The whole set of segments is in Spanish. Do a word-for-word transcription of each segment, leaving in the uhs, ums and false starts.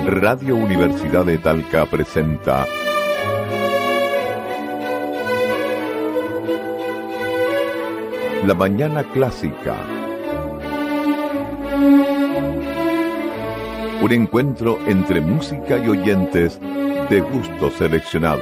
Radio Universidad de Talca presenta La Mañana Clásica. Un encuentro entre música y oyentes de gusto seleccionado.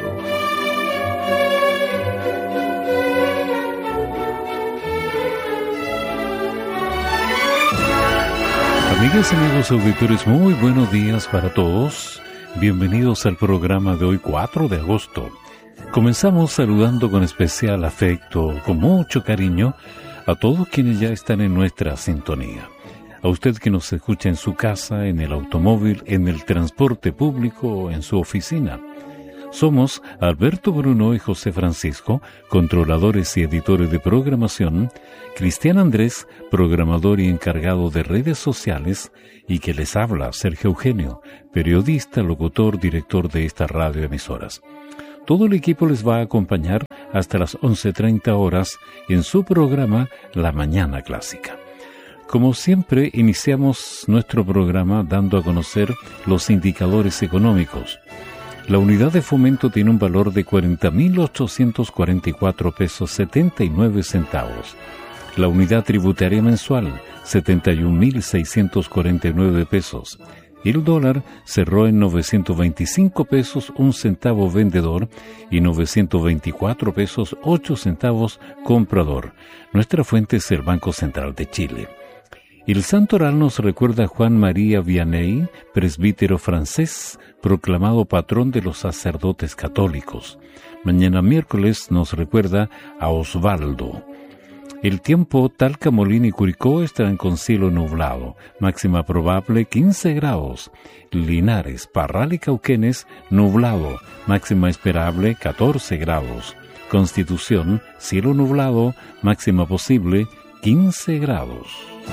Amigas y amigos auditores, muy buenos días para todos. Bienvenidos al programa de hoy, cuatro de agosto. Comenzamos saludando con especial afecto, con mucho cariño, a todos quienes ya están en nuestra sintonía. A usted que nos escucha en su casa, en el automóvil, en el transporte público o en su oficina. Somos Alberto Bruno y José Francisco, controladores y editores de programación, Cristian Andrés, programador y encargado de redes sociales, y que les habla Sergio Eugenio, periodista, locutor, director de estas radioemisoras. Todo el equipo les va a acompañar hasta las once treinta horas en su programa La Mañana Clásica. Como siempre, iniciamos nuestro programa dando a conocer los indicadores económicos. La unidad de fomento tiene un valor de cuarenta mil ochocientos cuarenta y cuatro pesos setenta y nueve centavos. La unidad tributaria mensual, setenta y un mil seiscientos cuarenta y nueve pesos. El dólar cerró en novecientos veinticinco pesos un centavo vendedor y novecientos veinticuatro pesos ocho centavos comprador. Nuestra fuente es el Banco Central de Chile. El santo oral nos recuerda a Juan María Vianney, presbítero francés, proclamado patrón de los sacerdotes católicos. Mañana miércoles nos recuerda a Osvaldo. El tiempo, Talca, Molina y Curicó estarán con cielo nublado, máxima probable quince grados. Linares, Parral y Cauquenes, nublado, máxima esperable catorce grados. Constitución, cielo nublado, máxima posible quince grados.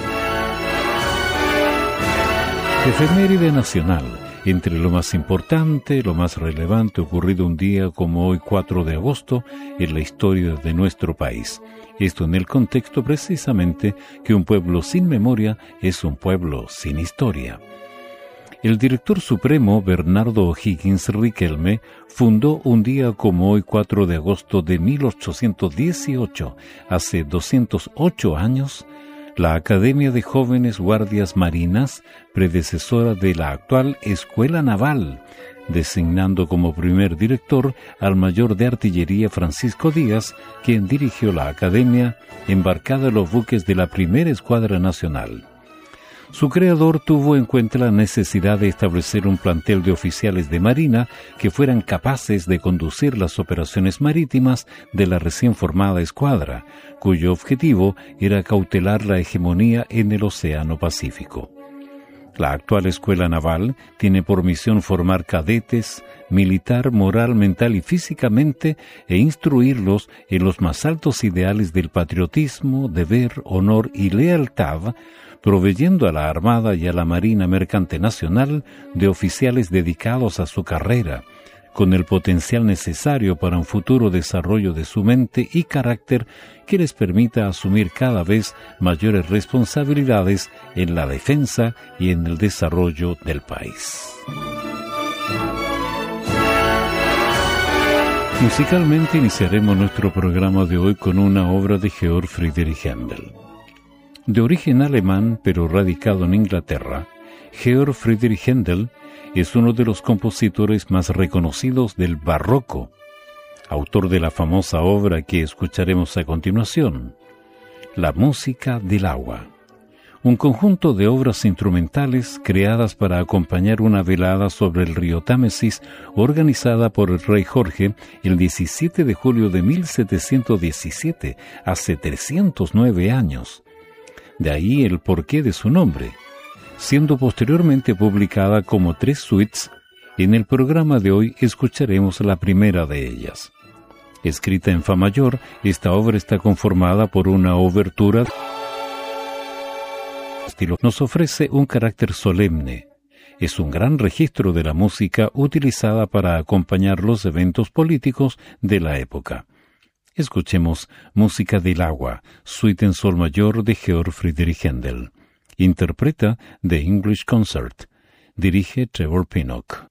Efeméride nacional. Entre lo más importante, lo más relevante ocurrido un día como hoy, cuatro de agosto, en la historia de nuestro país. Esto en el contexto precisamente que un pueblo sin memoria es un pueblo sin historia. El director supremo Bernardo O'Higgins Riquelme fundó un día como hoy, cuatro de agosto de mil ochocientos dieciocho, hace doscientos ocho años, la Academia de Jóvenes Guardias Marinas, predecesora de la actual Escuela Naval, designando como primer director al mayor de artillería Francisco Díaz, quien dirigió la academia, embarcada en los buques de la Primera Escuadra Nacional. Su creador tuvo en cuenta la necesidad de establecer un plantel de oficiales de marina que fueran capaces de conducir las operaciones marítimas de la recién formada escuadra, cuyo objetivo era cautelar la hegemonía en el Océano Pacífico. La actual Escuela Naval tiene por misión formar cadetes, militar, moral, mental y físicamente, e instruirlos en los más altos ideales del patriotismo, deber, honor y lealtad, proveyendo a la Armada y a la Marina Mercante Nacional de oficiales dedicados a su carrera, con el potencial necesario para un futuro desarrollo de su mente y carácter que les permita asumir cada vez mayores responsabilidades en la defensa y en el desarrollo del país. Musicalmente iniciaremos nuestro programa de hoy con una obra de Georg Friedrich Händel. De origen alemán, pero radicado en Inglaterra, Georg Friedrich Händel es uno de los compositores más reconocidos del barroco, autor de la famosa obra que escucharemos a continuación, La música del agua, un conjunto de obras instrumentales creadas para acompañar una velada sobre el río Támesis organizada por el rey Jorge el diecisiete de julio de mil setecientos diecisiete, hace trescientos nueve años. De ahí el porqué de su nombre, siendo posteriormente publicada como tres suites. En el programa de hoy escucharemos la primera de ellas. Escrita en fa mayor, esta obra está conformada por una obertura. Nos ofrece un carácter solemne. Es un gran registro de la música utilizada para acompañar los eventos políticos de la época. Escuchemos Música del agua, suite en sol mayor de Georg Friedrich Händel. Interpreta The English Concert. Dirige Trevor Pinnock.